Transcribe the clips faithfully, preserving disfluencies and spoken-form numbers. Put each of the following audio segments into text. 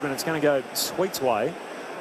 And it's going to go Sweet's way.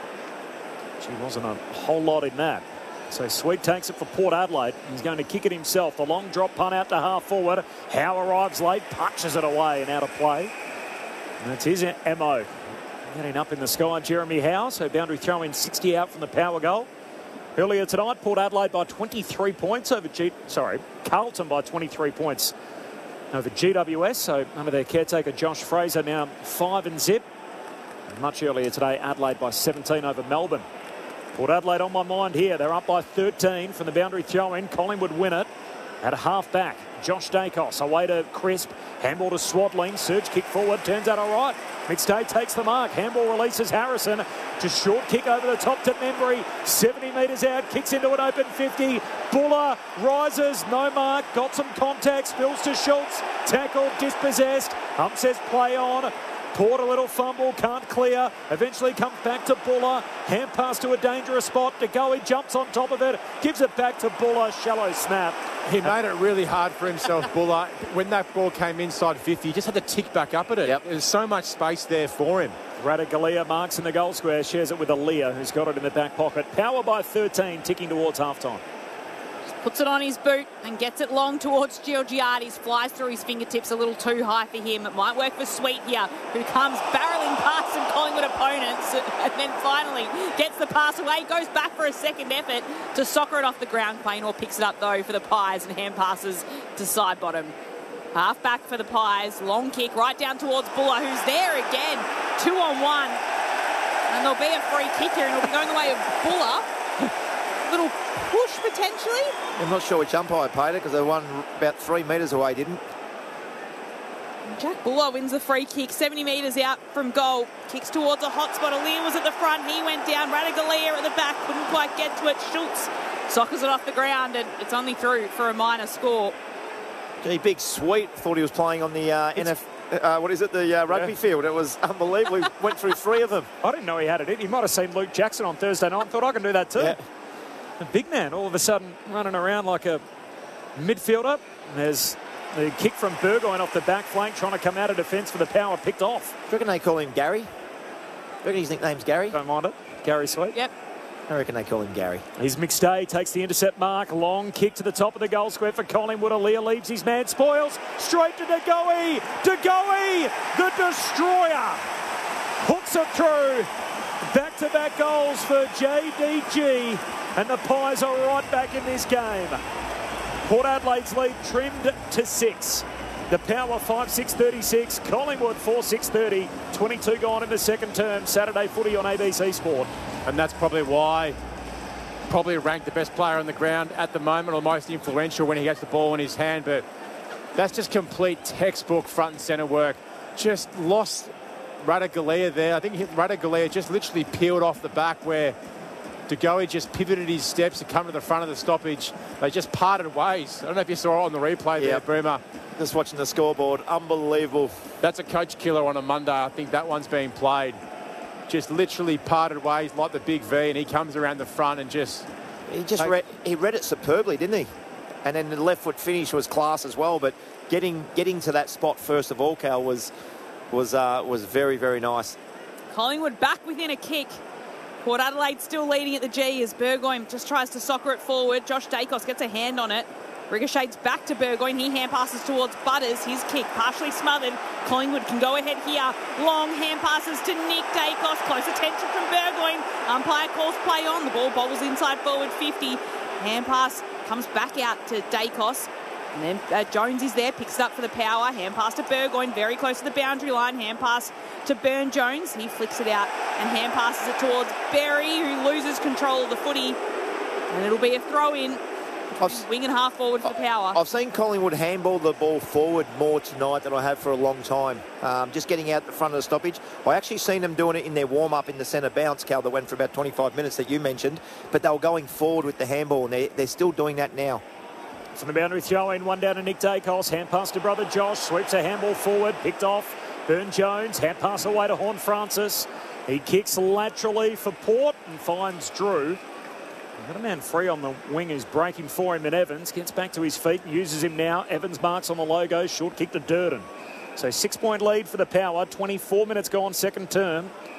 She wasn't a whole lot in that. So Sweet takes it for Port Adelaide. He's going to kick it himself. The long drop punt out to half forward. Howe arrives late, punches it away and out of play. And that's his M O. Getting up in the sky, Jeremy Howe. So boundary throw in sixty out from the power goal. Earlier tonight, Port Adelaide by twenty-three points over G... Sorry, Carlton by twenty-three points over G W S. So under their caretaker, Josh Fraser, now five and zip. And much earlier today, Adelaide by seventeen over Melbourne. Port Adelaide on my mind here. They're up by thirteen from the boundary throw-in. Collingwood win it at a half-back. Josh Dacos away to Crisp. Handball to Swadling. Surge kick forward. Turns out all right. McStay takes the mark. Handball releases Harrison. Just short kick over the top to Membry. seventy metres out. Kicks into an open fifty. Buller rises. No mark. Got some contact. Spills to Schultz. Tackled. Dispossessed. Hump says play on. Port a little fumble, can't clear. Eventually comes back to Buller. Hand pass to a dangerous spot. DeGoey jumps on top of it. Gives it back to Buller. Shallow snap. He made it really hard for himself, Buller. When that ball came inside fifty, he just had to tick back up at it. Yep. There's so much space there for him. Radigalia marks in the goal square. Shares it with Aaliyah, who's got it in the back pocket. Power by thirteen, ticking towards halftime. Puts it on his boot and gets it long towards Georgiades. Flies through his fingertips a little too high for him. It might work for Sweet here, who comes barreling past some Collingwood opponents and then finally gets the pass away. Goes back for a second effort to soccer it off the ground plane, or picks it up though for the Pies and hand passes to side bottom. Half back for the Pies. Long kick right down towards Buller, who's there again. Two on one. And there'll be a free kick here, and it'll be going the way of Buller. Little push potentially. I'm not sure which umpire paid it because they won about three metres away, didn't? Jack Buller wins the free kick, seventy metres out from goal. Kicks towards a hot spot. Aaliyah was at the front. He went down. Radigalia at the back. Couldn't quite get to it. Schultz soccers it off the ground, and it's only through for a minor score. Gee, Big Sweet thought he was playing on the uh, N F. Uh, what is it? The uh, rugby yeah. field. It was unbelievable. He went through three of them. I didn't know he had it in. He might have seen Luke Jackson on Thursday night and thought, I can do that too. Yeah. A big man all of a sudden running around like a midfielder. There's the kick from Burgoyne off the back flank, trying to come out of defence for the power, picked off. Do you reckon they call him Gary? Do you reckon his nickname's Gary? Don't mind it. Gary Sweet. Yep. I reckon they call him Gary. He's McStay, takes the intercept mark. Long kick to the top of the goal square for Collingwood. Aaliyah leaves his man. Spoils. Straight to DeGoey. DeGoey, the destroyer. Hooks it through. Back-to-back goals for J D G. And the Pies are right back in this game. Port Adelaide's lead trimmed to six. The Power five six thirty-six. Collingwood four six thirty. twenty-two gone in the second term. Saturday footy on A B C Sport. And that's probably why probably ranked the best player on the ground at the moment, or most influential when he gets the ball in his hand. But that's just complete textbook front and centre work. Just lost Radigalia there. I think Radigalia just literally peeled off the back where DeGoey just pivoted his steps to come to the front of the stoppage. They just parted ways. I don't know if you saw it on the replay yeah. there, Boomer. Just watching the scoreboard. Unbelievable. That's a coach killer on a Monday. I think that one's being played. Just literally parted ways like the big V, and he comes around the front and just... He just read, he read it superbly, didn't he? And then the left foot finish was class as well, but getting getting to that spot first of all, Cal, was, was, uh, was very, very nice. Collingwood back within a kick. Port Adelaide still leading at the G as Burgoyne just tries to soccer it forward. Josh Dacos gets a hand on it. Ricochets back to Burgoyne. He hand passes towards Butters. His kick partially smothered. Collingwood can go ahead here. Long hand passes to Nick Dacos. Close attention from Burgoyne. Umpire calls play on. The ball bobbles inside forward fifty. Hand pass comes back out to Dacos. And then uh, Jones is there, picks it up for the Power. Hand pass to Burgoyne, very close to the boundary line. Hand pass to Burn Jones. He flicks it out and hand passes it towards Berry, who loses control of the footy. And it'll be a throw-in. Wing and half forward for the Power. I've seen Collingwood handball the ball forward more tonight than I have for a long time. Um, just getting out the front of the stoppage. I actually seen them doing it in their warm-up in the centre bounce, Cal, that went for about twenty-five minutes that you mentioned. But they were going forward with the handball, and they're, they're still doing that now. From the boundary throw-in, one down to Nick Dacos. Hand pass to brother Josh. Sweeps a handball forward, picked off. Burn Jones. Hand pass away to Horn Francis. He kicks laterally for Port and finds Drew. Got a man free on the wing who's breaking for him, and Evans gets back to his feet and uses him now. Evans marks on the logo. Short kick to Durden. So six-point lead for the Power. twenty-four minutes gone, second term.